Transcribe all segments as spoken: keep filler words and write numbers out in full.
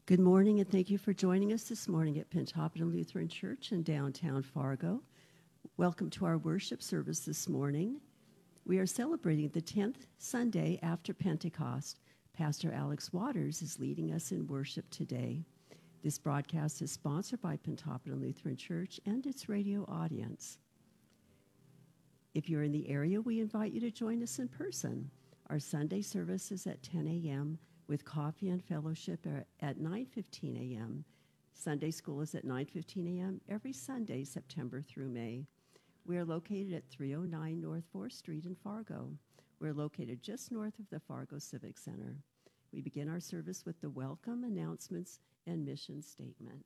Good morning, and thank you for joining us this morning at Pentoppin Lutheran Church in downtown Fargo. Welcome to our worship service this morning. We are celebrating the tenth Sunday after Pentecost. Pastor Alex Waters is leading us in worship today. This broadcast is sponsored by Pentoppin Lutheran Church and its radio audience. If you're in the area, we invite you to join us in person. Our Sunday service is at ten a.m., with coffee and fellowship at nine fifteen a.m. Sunday school is at nine fifteen a.m. every Sunday, September through May. We are located at three oh nine North fourth Street in Fargo. We're located just north of the Fargo Civic Center. We begin our service with the welcome, announcements, and mission statement.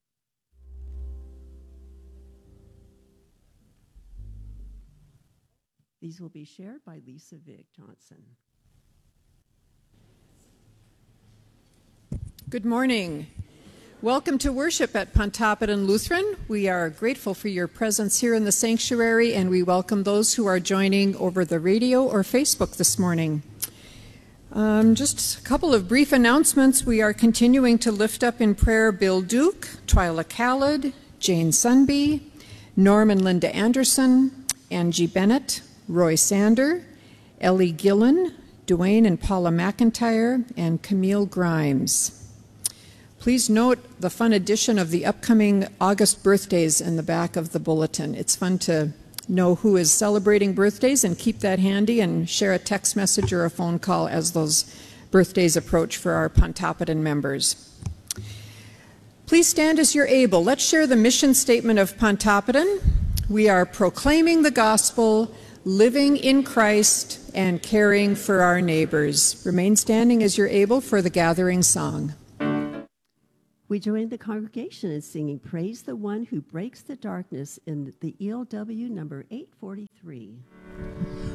These will be shared by Lisa Vig Johnson. Good morning. Welcome to worship at Pentoppin Lutheran. We are grateful for your presence here in the sanctuary, and we welcome those who are joining over the radio or Facebook this morning. Um, just a couple of brief announcements. We are continuing to lift up in prayer Bill Duke, Twyla Khaled, Jane Sunby, Norm and Linda Anderson, Angie Bennett, Roy Sander, Ellie Gillen, Dwayne and Paula McIntyre, and Camille Grimes. Please note the fun edition of the upcoming August birthdays in the back of the bulletin. It's fun to know who is celebrating birthdays and keep that handy and share a text message or a phone call as those birthdays approach for our Pentoppin members. Please stand as you're able. Let's share the mission statement of Pentoppin. We are proclaiming the gospel, living in Christ, and caring for our neighbors. Remain standing as you're able for the gathering song. We join the congregation in singing Praise the One Who Breaks the Darkness in the E L W number eight forty-three.